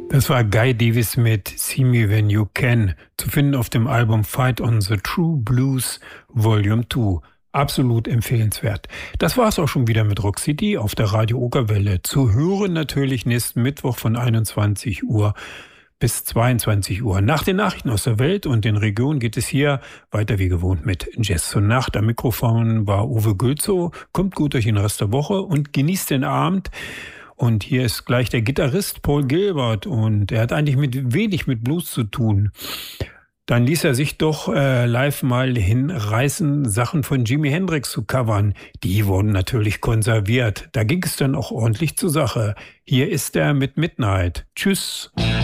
Das war Guy Davis mit See Me When You Can, zu finden auf dem Album Fight on the True Blues Volume 2. Absolut empfehlenswert. Das war's auch schon wieder mit Rock City auf der Radio Okerwelle. Zu hören natürlich nächsten Mittwoch von 21 Uhr bis 22 Uhr. Nach den Nachrichten aus der Welt und den Regionen geht es hier weiter wie gewohnt mit Jazz zur Nacht. Am Mikrofon war Uwe Gülzow. Kommt gut durch den Rest der Woche und genießt den Abend. Und hier ist gleich der Gitarrist Paul Gilbert und er hat eigentlich wenig mit Blues zu tun. Dann ließ er sich doch live mal hinreißen, Sachen von Jimi Hendrix zu covern. Die wurden natürlich konserviert. Da ging es dann auch ordentlich zur Sache. Hier ist er mit Midnight. Tschüss.